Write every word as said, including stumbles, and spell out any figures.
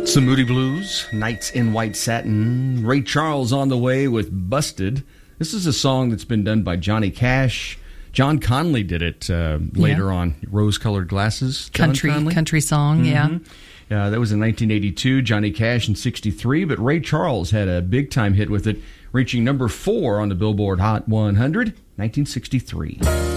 Some Moody Blues, Nights in White Satin, Ray Charles on the way with Busted. This is a song that's been done by Johnny Cash. John Conley did it uh, later yeah. on, Rose-Colored Glasses. Country country song, mm-hmm. yeah. Uh, that was in nineteen eighty-two, Johnny Cash in sixty-three, but Ray Charles had a big-time hit with it, reaching number four on the Billboard Hot one hundred, nineteen sixty-three.